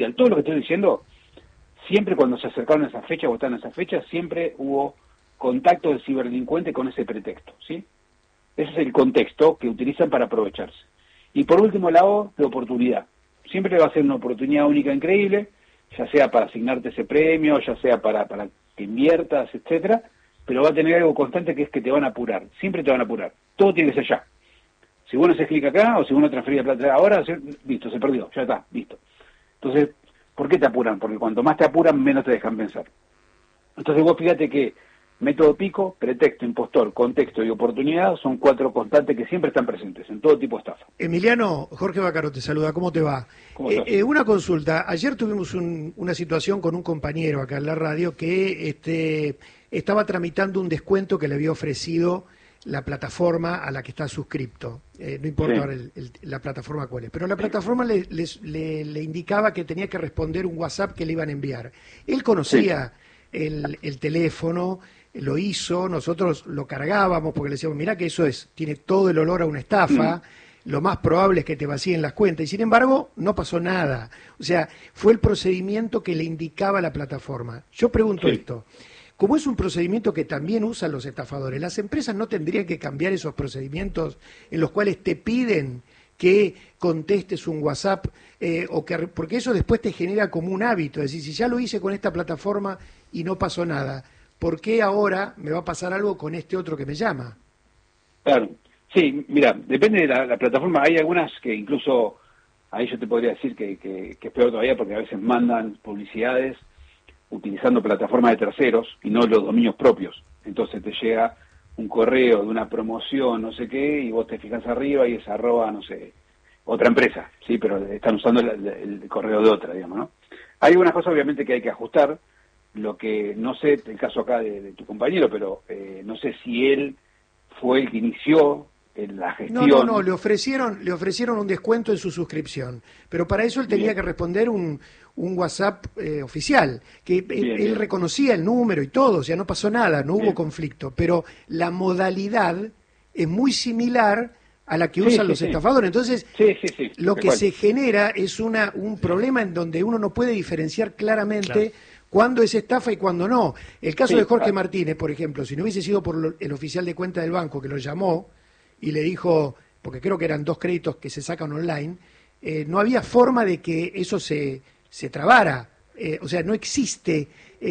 Todo lo que estoy diciendo, siempre cuando se acercaron a esa fecha o están en esa fecha, siempre hubo contacto del ciberdelincuente con ese pretexto, ¿sí? Ese es el contexto que utilizan para aprovecharse. Y por último, la O de oportunidad. Siempre va a ser una oportunidad única increíble, ya sea para asignarte ese premio, ya sea para que inviertas, etcétera, pero va a tener algo constante que es que te van a apurar. Siempre te van a apurar. Todo tiene que ser ya. Si vos no haces clic acá, o si vos no transferís la plata ahora, listo, se perdió, ya está, listo. Entonces, ¿por qué te apuran? Porque cuanto más te apuran, menos te dejan pensar. Entonces vos fíjate que método pico, pretexto, impostor, contexto y oportunidad son 4 constantes que siempre están presentes en todo tipo de estafa. Emiliano, Jorge Bacaro te saluda, ¿cómo te va? ¿Cómo estás? Una consulta, ayer tuvimos una situación con un compañero acá en la radio que estaba tramitando un descuento que le había ofrecido la plataforma a la que está suscripto, no importa ahora la plataforma cuál es, pero la plataforma le indicaba que tenía que responder un WhatsApp que le iban a enviar. Él conocía el teléfono, lo hizo, nosotros lo cargábamos porque le decíamos, mirá que eso tiene todo el olor a una estafa, lo más probable es que te vacíen las cuentas, y sin embargo no pasó nada. O sea, fue el procedimiento que le indicaba la plataforma. Yo pregunto esto, como es un procedimiento que también usan los estafadores, ¿las empresas no tendrían que cambiar esos procedimientos en los cuales te piden que contestes un WhatsApp, porque eso después te genera como un hábito? Es decir, si ya lo hice con esta plataforma y no pasó nada, ¿por qué ahora me va a pasar algo con este otro que me llama? Claro, sí, mira, depende de la plataforma. Hay algunas que incluso, ahí yo te podría decir que es peor todavía, porque a veces mandan publicidades utilizando plataformas de terceros y no los dominios propios. Entonces te llega un correo de una promoción, no sé qué, y vos te fijas arriba y es @ no sé, otra empresa, sí, pero están usando el correo de otra, digamos, ¿no? Hay algunas cosas obviamente que hay que ajustar. Lo que no sé, el caso acá de tu compañero, pero no sé si él fue el que inició en la gestión. No, le ofrecieron un descuento en su suscripción, pero para eso él tenía que responder un WhatsApp oficial, que él reconocía el número y todo, o sea, no pasó nada, no hubo conflicto, pero la modalidad es muy similar a la que usan los estafadores. Entonces, lo que se genera es un problema en donde uno no puede diferenciar claramente cuándo es estafa y cuándo no. El caso de Jorge Martínez, por ejemplo, si no hubiese sido por el oficial de cuenta del banco que lo llamó y le dijo, porque creo que eran 2 créditos que se sacan online, no había forma de que eso se trabara. O sea, no existe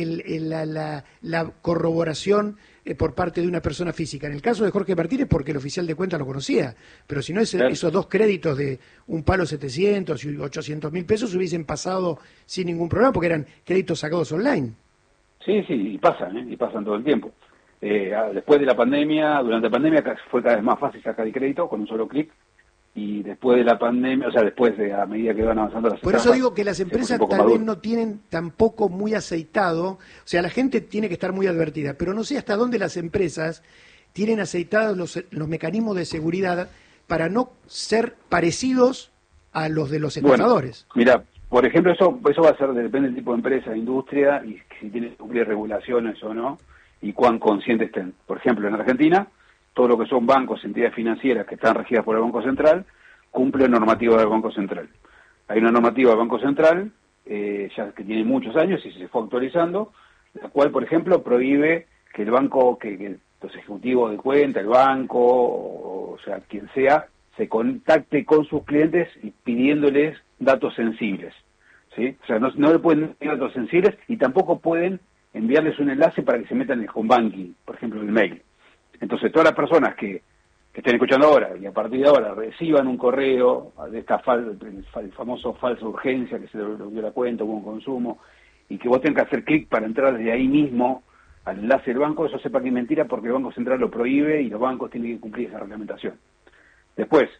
la corroboración por parte de una persona física. En el caso de Jorge Martínez, porque el oficial de cuenta lo conocía, pero si no, esos 2 créditos de un palo 700 y 800.000 pesos hubiesen pasado sin ningún problema, porque eran créditos sacados online. Sí, y pasan todo el tiempo. Después de la pandemia, durante la pandemia fue cada vez más fácil sacar el crédito con un solo clic, y después de la pandemia, o sea, a medida que van avanzando las Por etapas, eso digo que las empresas tal vez no tienen tampoco muy aceitado, o sea, la gente tiene que estar muy advertida, pero no sé hasta dónde las empresas tienen aceitados los mecanismos de seguridad para no ser parecidos a los de los estafadores. Bueno, mira, por ejemplo, eso va a ser, depende del tipo de empresa, de industria, y si tiene que cumplir regulaciones o no, y cuán conscientes estén. Por ejemplo, en Argentina, todo lo que son bancos, entidades financieras que están regidas por el Banco Central, cumplen normativa del Banco Central. Hay una normativa del Banco Central, ya que tiene muchos años y se fue actualizando, la cual, por ejemplo, prohíbe que el banco, que los ejecutivos de cuenta, el banco, o sea, quien sea, se contacte con sus clientes y pidiéndoles datos sensibles, ¿sí? O sea, no le pueden enviar datos sensibles y tampoco pueden enviarles un enlace para que se metan en el home banking, por ejemplo, el mail. Entonces, todas las personas que estén escuchando ahora y a partir de ahora reciban un correo de el famoso falsa urgencia, que se le dio la cuenta, hubo un consumo, y que vos tengas que hacer clic para entrar desde ahí mismo al enlace del banco, eso sepa que es mentira, porque el Banco Central lo prohíbe y los bancos tienen que cumplir esa reglamentación. Después,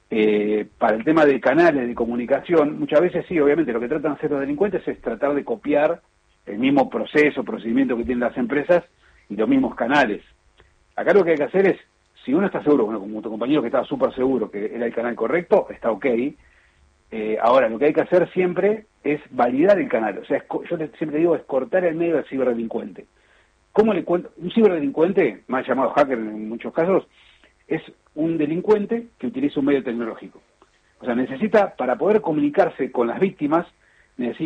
para el tema de canales de comunicación, muchas veces sí, obviamente lo que tratan de hacer los delincuentes es tratar de copiar el mismo procedimiento que tienen las empresas y los mismos canales. Acá lo que hay que hacer es, si uno está seguro, bueno, como tu compañero que estaba súper seguro que era el canal correcto, está ok. Ahora, lo que hay que hacer siempre es validar el canal. O sea, yo siempre digo, es cortar el medio del ciberdelincuente. ¿Cómo le cuento? Un ciberdelincuente, más llamado hacker en muchos casos, es un delincuente que utiliza un medio tecnológico. O sea, necesita, para poder comunicarse con las víctimas, necesita